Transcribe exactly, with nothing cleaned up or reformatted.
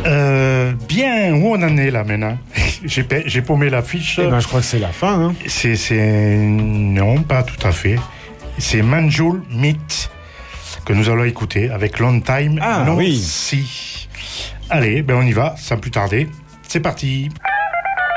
Euh, bien, où on en est là maintenant? j'ai, j'ai paumé la fiche. Eh ben, je crois que c'est la fin. Hein. C'est, c'est... Non, pas tout à fait. C'est Manjul Meat que nous allons écouter avec Long Time Ah, No oui. See. Allez, ben on y va, sans plus tarder. C'est parti.